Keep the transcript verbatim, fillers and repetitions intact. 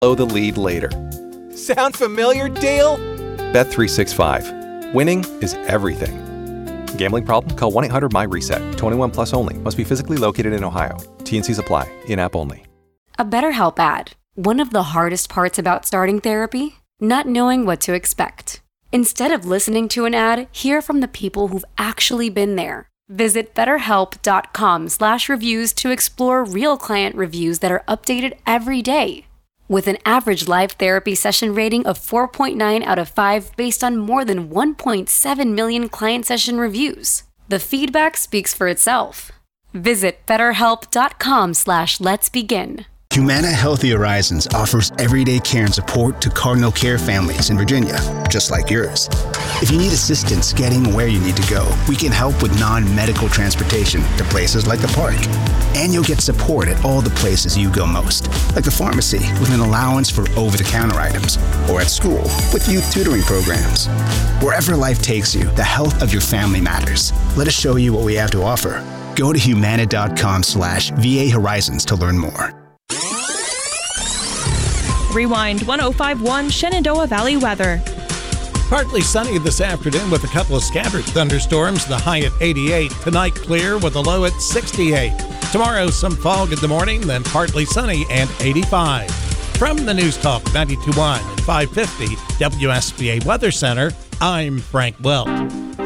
Follow the lead later. Sound familiar, Dale? Bet three sixty-five. Winning is everything. Gambling problem? Call one eight hundred my reset. twenty-one plus only. Must be physically located in Ohio. T N Cs apply. In-app only. A BetterHelp ad. One of the hardest parts about starting therapy? Not knowing what to expect. Instead of listening to an ad, hear from the people who've actually been there. Visit betterhelp.com slash reviews to explore real client reviews that are updated every day. With an average live therapy session rating of four point nine out of five based on more than one point seven million client session reviews. The feedback speaks for itself. Visit betterhelp.com slash let's begin. Humana Healthy Horizons offers everyday care and support to Cardinal Care families in Virginia, just like yours. If you need assistance getting where you need to go, we can help with non-medical transportation to places like the park. And you'll get support at all the places you go most, like the pharmacy with an allowance for over-the-counter items, or at school with youth tutoring programs. Wherever life takes you, the health of your family matters. Let us show you what we have to offer. Go to humana.com slash VA Horizons to learn more. Rewind one oh five point one Shenandoah Valley weather. Partly sunny this afternoon with a couple of scattered thunderstorms, the high at eighty-eight. Tonight clear with a low at sixty-eight. Tomorrow some fog in the morning, then partly sunny and eighty-five. From the News Talk ninety-two point one and five fifty W S B A Weather Center, I'm Frank Welch.